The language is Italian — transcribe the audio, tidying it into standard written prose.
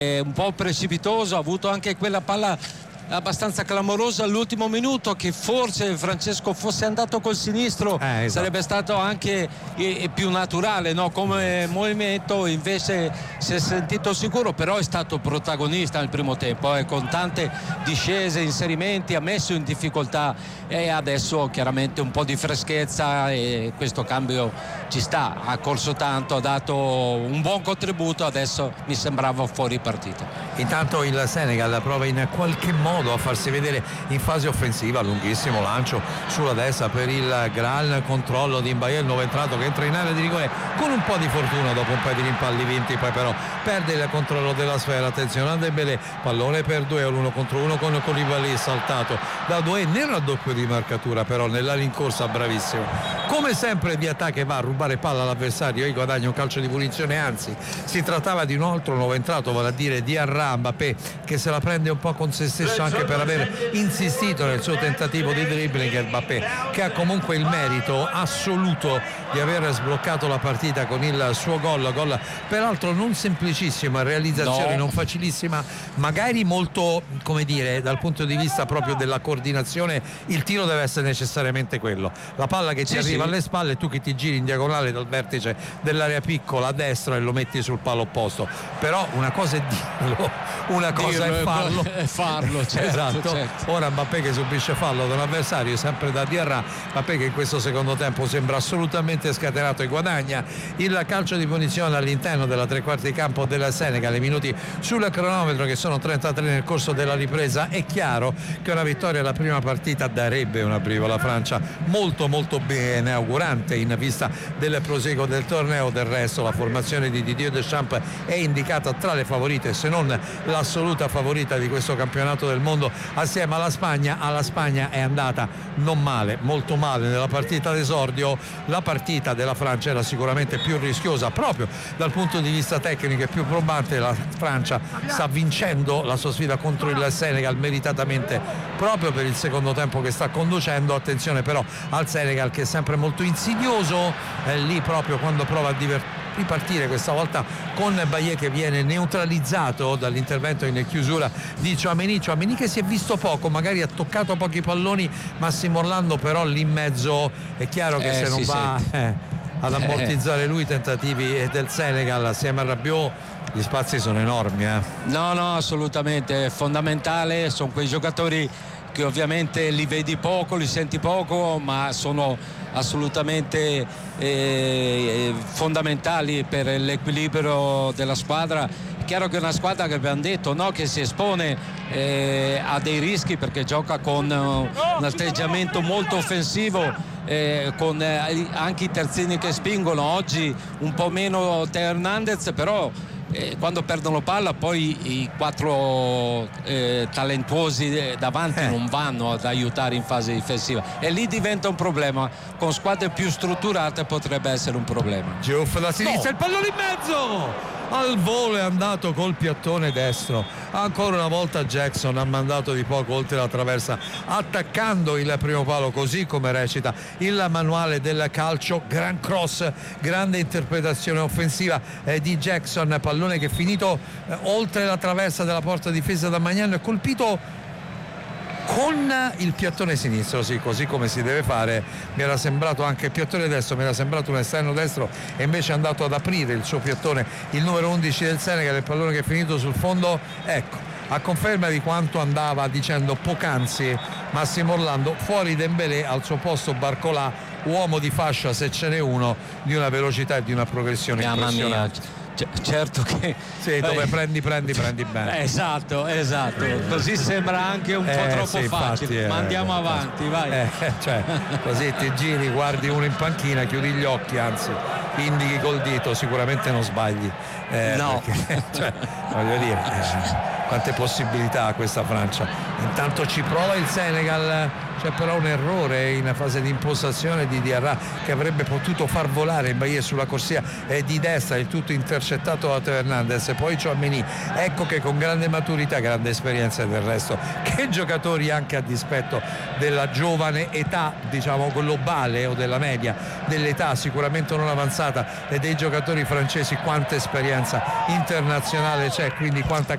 un po' precipitoso, ha avuto anche quella palla abbastanza clamorosa all'ultimo minuto, che forse Francesco fosse andato col sinistro esatto, sarebbe stato anche più naturale, no? Come movimento. Invece si è sentito sicuro, però è stato protagonista nel primo tempo, con tante discese, inserimenti, ha messo in difficoltà, e adesso chiaramente un po' di freschezza, e questo cambio ci sta, ha corso tanto, ha dato un buon contributo, adesso mi sembrava fuori partita. Intanto il Senegal prova in qualche modo a farsi vedere in fase offensiva, lunghissimo lancio sulla destra per il gran controllo di Mbaye, il nuovo entrato che entra in area di rigore con un po' di fortuna dopo un paio di rimpalli vinti, poi però perde il controllo della sfera. Attenzione a Dembélé, pallone per due, l'1 contro 1 con Koulibaly, saltato da due nel raddoppio di marcatura, però nella rincorsa bravissimo, come sempre di attacco, va a rubare palla all'avversario e guadagna un calcio di punizione. Anzi, si trattava di un altro nuovo entrato, vale a dire Diarra. Mbappé che se la prende un po' con se stesso anche per aver insistito nel suo tentativo di dribbling. Mbappé che ha comunque il merito assoluto di aver sbloccato la partita con il suo gol peraltro non semplicissima, realizzazione non facilissima, magari molto, come dire, dal punto di vista proprio della coordinazione il tiro deve essere necessariamente quello, la palla che ti arriva alle spalle, tu che ti giri in diagonale dal vertice dell'area piccola a destra e lo metti sul palo opposto. Però una cosa è dirlo, una cosa è farlo. Certo, esatto. Certo. Ora Mbappé che subisce fallo da un avversario, sempre da Diarra. Mbappé che in questo secondo tempo sembra assolutamente scatenato e guadagna il calcio di punizione all'interno della tre quarti di campo del Senegal. I minuti sul cronometro che sono 33 nel corso della ripresa. È chiaro che una vittoria alla prima partita darebbe un arrivo alla Francia molto molto bene augurante in vista del proseguo del torneo. Del resto la formazione di Didier Deschamps è indicata tra le favorite, se non l'assoluta favorita di questo campionato del mondo, assieme alla Spagna. Alla Spagna è andata non male, molto male nella partita d'esordio. La partita della Francia era sicuramente più rischiosa proprio dal punto di vista tecnico e più probante. La Francia sta vincendo la sua sfida contro il Senegal meritatamente proprio per il secondo tempo che sta conducendo. Attenzione però al Senegal che è sempre molto insidioso, lì proprio quando prova a ripartire, questa volta con Bailly che viene neutralizzato dall'intervento in chiusura di Tchouaméni che si è visto poco, magari ha toccato pochi palloni Massimo Orlando, però lì in mezzo è chiaro che se non va ad ammortizzare lui i tentativi del Senegal assieme a Rabiot, gli spazi sono enormi. No, assolutamente, è fondamentale, sono quei giocatori che ovviamente li vedi poco, li senti poco, ma sono assolutamente fondamentali per l'equilibrio della squadra. È chiaro che è una squadra che abbiamo detto, no, che si espone a dei rischi perché gioca con un atteggiamento molto offensivo, con anche i terzini che spingono. Oggi un po' meno Teo Hernandez, però quando perdono palla poi i quattro talentuosi davanti non vanno ad aiutare in fase difensiva, e lì diventa un problema. Con squadre più strutturate potrebbe essere un problema. Gioff da sinistra, il pallone in mezzo, al volo è andato col piattone destro. Ancora una volta Jackson ha mandato di poco oltre la traversa, attaccando il primo palo, così come recita il manuale del calcio. Gran cross, grande interpretazione offensiva di Jackson, pallone che è finito oltre la traversa della porta difesa da Magnano e colpito con il piattone sinistro, sì, così come si deve fare. Mi era sembrato anche il piattone destro, mi era sembrato un esterno destro, e invece è andato ad aprire il suo piattone il numero 11 del Senegal, il pallone che è finito sul fondo. Ecco, a conferma di quanto andava dicendo poc'anzi Massimo Orlando, fuori Dembélé, al suo posto Barcola, uomo di fascia se ce n'è uno, di una velocità e di una progressione impressionante. Certo che dove prendi bene. Esatto, così sembra anche un po' troppo facile, infatti, ma andiamo avanti, vai. Così ti giri, guardi uno in panchina, chiudi gli occhi, anzi indichi col dito, sicuramente non sbagli. No, perché, voglio dire, quante possibilità ha questa Francia. Intanto ci prova il Senegal, c'è però un errore in fase di impostazione di Diarra che avrebbe potuto far volare Mbaye sulla corsia di destra, il tutto intercettato da Teo Hernandez, e poi Tchouaméni. Ecco che con grande maturità, grande esperienza del resto, che giocatori anche a dispetto della giovane età, diciamo globale, o della media dell'età sicuramente non avanzata, e dei giocatori francesi, quanta esperienza internazionale c'è, quindi quanta